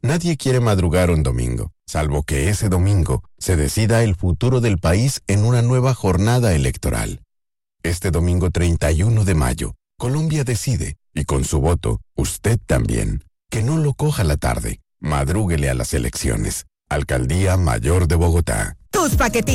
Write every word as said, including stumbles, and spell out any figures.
Nadie quiere madrugar un domingo, salvo que ese domingo se decida el futuro del país en una nueva jornada electoral. Este domingo treinta y uno de mayo, Colombia decide, y con su voto, usted también. Que no lo coja la tarde. Madrúguele a las elecciones. Alcaldía Mayor de Bogotá. Tus paquetitos